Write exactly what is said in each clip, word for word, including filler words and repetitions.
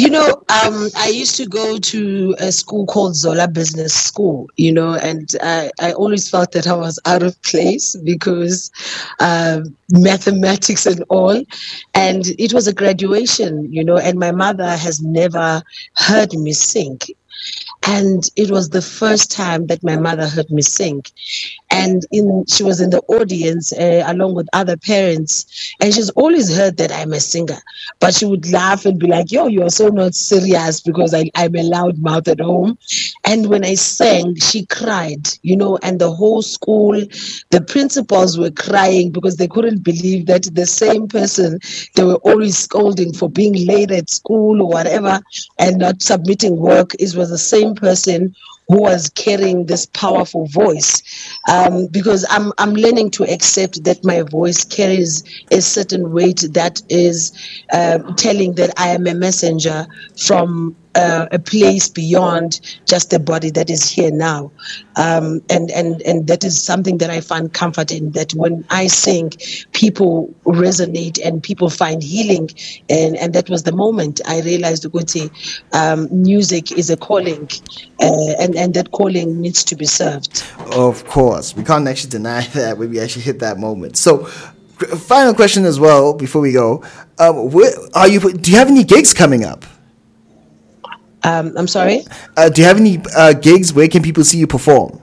You know, um, I used to go to a school called Zola Business School, you know, and I, I always felt that I was out of place because um, mathematics and all. And it was a graduation, you know, and my mother has never heard me sing. And it was the first time that my mother heard me sing. And in she was in the audience uh, along with other parents, and she's always heard that I'm a singer, but she would laugh and be like, yo, you are so not serious, because I, I'm a loud mouth at home. And when I sang, she cried, you know, and the whole school, the principals were crying because they couldn't believe that the same person they were always scolding for being late at school or whatever and not submitting work, it was the same person who was carrying this powerful voice. Um, because I'm I'm learning to accept that my voice carries a certain weight that is uh, telling that I am a messenger from uh, a place beyond just the body that is here now. Um, and, and, and that is something that I find comfort in, that when I sing, people resonate and people find healing. And, and that was the moment I realized, Uguti, um, music is a calling, uh, and, and that calling needs to be served. Of course. We can't actually deny that when we actually hit that moment. So, final question as well before we go. Um, where are you? Do you have any gigs coming up? Um, I'm sorry? Uh, do you have any uh, gigs? Where can people see you perform?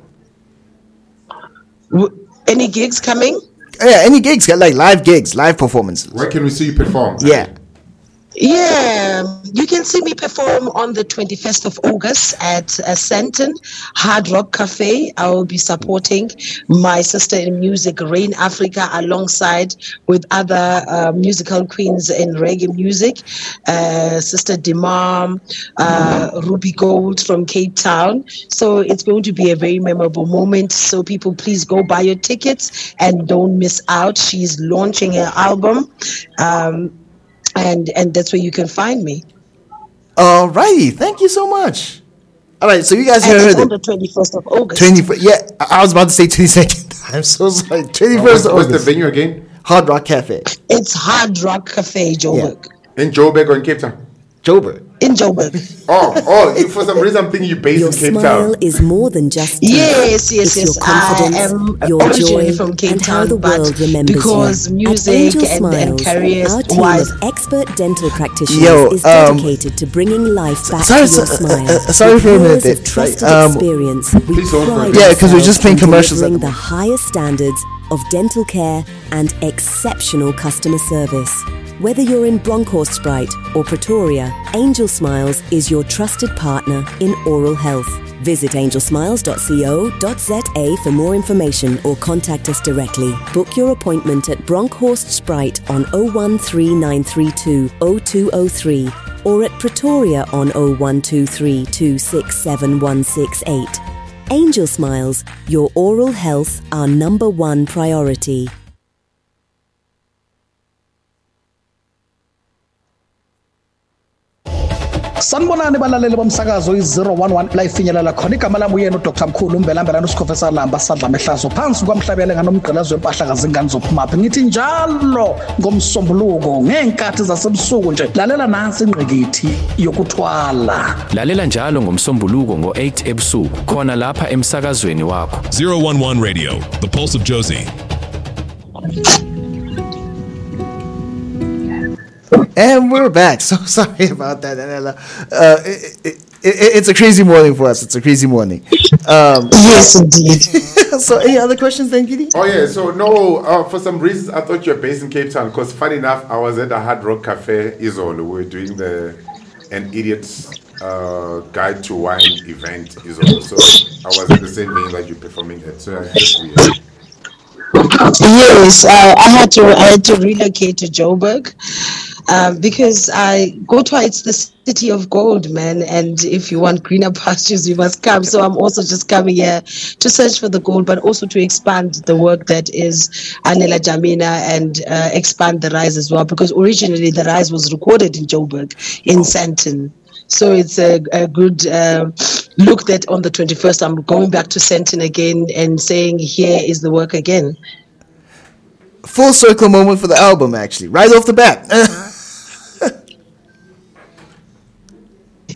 W- any gigs coming? Yeah, any gigs, like live gigs, live performances. Where can we see you perform? Yeah. Yeah, you can see me perform on the twenty-first of August at uh, Santon Hard Rock Cafe. I will be supporting my sister in music, Rain Africa, alongside with other uh, musical queens in reggae music, uh, Sister Dimam, uh, Ruby Gold from Cape Town. So it's going to be a very memorable moment. So people, please go buy your tickets and don't miss out. She's launching her album. Um, And and that's where you can find me. All righty, thank you so much. All right, so you guys and heard it's it. on the twenty-first of August. twenty-first, yeah, I was about to say twenty-second. I'm so sorry. twenty-first oh, of what's, August. What's the venue again? Hard Rock Cafe. It's Hard Rock Cafe, Joburg. Yeah. In Joburg or in Cape Town? Joburg. In Joburg. Oh, oh! For some reason, I'm thinking you're based your in Cape Town. Your smile is more than just teeth. Yes, yes, it's yes. Your confidence, I am your originally joy, from Cape and Town, how the world remembers because you. music At Angel and, Smiles, and careers our team wise. of expert dental practitioners Yo, is um, dedicated to bringing life back sorry, to your so, smile. uh, uh, sorry for a minute. Of trusted um, experience, we please hold pride for yeah, because we're just playing ourselves commercials. on At delivering the highest standards of dental care and exceptional customer service. Whether you're in Bronkhorstspruit or Pretoria, Angel Smiles is your trusted partner in oral health. Visit angel smiles dot co dot za for more information or contact us directly. Book your appointment at Bronkhorstspruit on oh one three nine three two oh two oh three or at Pretoria on oh one two three two six seven one six eight. Angel Smiles, your oral health, our number one priority. Sanibonani balaleli bomsakazo i-zero one one la ifinyelela khona igama lami uyena uDr Mkhulu Mbelambela uSikhofesa Lamba sadla mehlazo phansi kwamhlabele nganomgqilazo wempahla kazingane zophumaphi ngithi njalo ngomsombuluko ngenkathi zasebusuku nje lalela nansi ingqikithi yokuthwala lalela njalo ngomsombuluko ngo eight ebusuku khona lapha emsakazweni wakho zero one one Radio, the pulse of Josie. And we're back. So sorry about that, Anela. Uh, it, it, it, it's a crazy morning for us. It's a crazy morning. Um, yes, indeed. So, any other questions, then, Gidi? Oh yeah. So no, uh, for some reasons I thought you were based in Cape Town. Because funny enough, I was at the Hard Rock Cafe, Izolo. We were doing the an idiot's uh, guide to wine event, Izolo. So I was at the same venue that you're performing at. So that's weird. Yes, uh, I had to. I had to relocate to Joburg. Um, because I go to it's the city of gold, man. And if you want greener pastures, you must come. So I'm also just coming here to search for the gold, but also to expand the work that is Anela Jamina and uh, expand the Rise as well. Because originally the Rise was recorded in Joburg, in Santon. So it's a, a good uh, look that on the twenty-first, I'm going back to Santon again and saying, here is the work again. Full circle moment for the album, actually, right off the bat.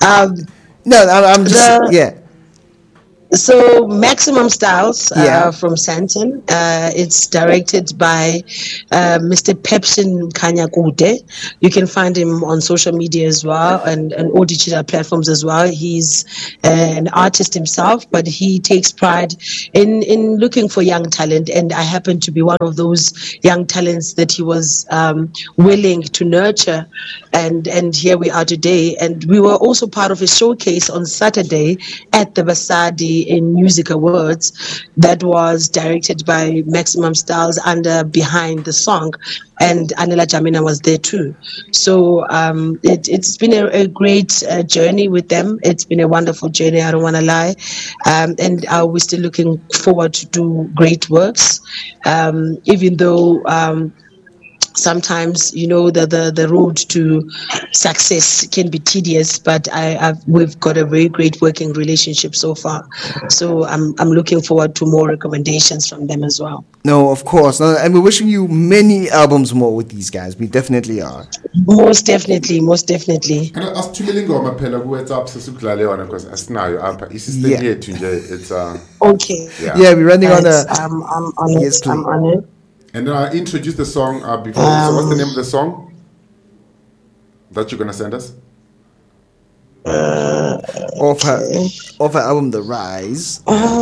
Um, No, I'm, I'm just The- yeah. So Maximum Styles uh, Yeah. from Santon. Uh, it's directed by uh, Mister Pepsin Kanyakude. You can find him on social media as well and, and all digital platforms as well. He's an artist himself, but he takes pride in, in looking for young talent. And I happen to be one of those young talents that he was um, willing to nurture. And, and here we are today. And we were also part of a showcase on Saturday at the Basadi in Music Awards that was directed by Maximum Styles under Behind the Song, and Anela Jamina was there too. So um, it, it's been a, a great uh, journey with them. It's been a wonderful journey, I don't want to lie. Um, and uh, we're still looking forward to do great works, um, even though um, sometimes, you know, the, the, the road to success can be tedious, but I, I've, we've got a very great working relationship so far. So I'm, I'm looking forward to more recommendations from them as well. No, of course. No, and we're wishing you many albums more with these guys. We definitely are. Most definitely, most definitely. asithumele ingoma phela ku-WhatsApp sesikudlale yona because asinayo apha isystem Yeah. yethu nje it's uh Okay. yeah. Yeah, we're running on Yes, a. I'm, I'm on Yes, it. I'm please. on it. And then I introduce the song uh, before. So what's the name of the song that you're gonna send us? Off her, off her album, The Rise.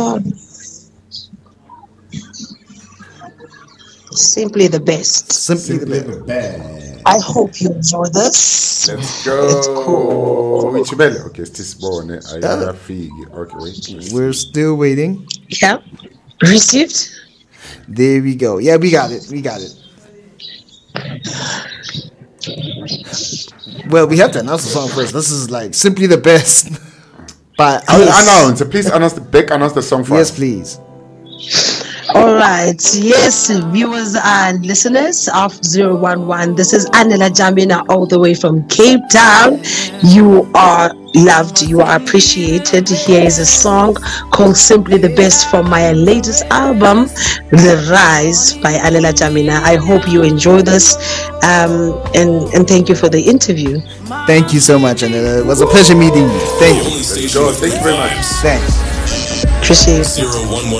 Simply the best. Simply, Simply the the best. I hope you enjoy this. Let's go. Ichibele. Okay, stisibone. Ayafiki. Okay, wait. best. We're still waiting. Yeah. Received? There we go. Yeah, we got it. We got it. Well, we have to announce the song first. This is like Simply the Best. But I will announce. Please announce the back. Announce the song for Yes, us. please. All right. Yes, viewers and listeners of zero one one. This is Anela Jamina all the way from Cape Town. You are loved. You are appreciated. Here is a song called Simply the Best from my latest album, The Rise by Anela Jamina. I hope you enjoy this. Um, and, and thank you for the interview. Thank you so much, and it was a pleasure meeting you. Thank you. Let's go. Thank you very much. Thanks. Appreciate it. zero one one